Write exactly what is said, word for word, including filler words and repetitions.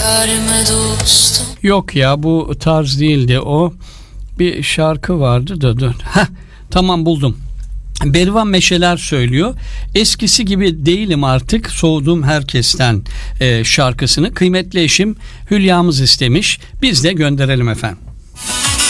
verme dostum. Yok ya, bu tarz değildi o. Bir şarkı vardı da dur. Heh, tamam buldum. Berivan Meşeler söylüyor. Eskisi gibi değilim artık, soğudum herkesten e, şarkısını kıymetli eşim Hülya'mız istemiş. Biz de gönderelim efendim.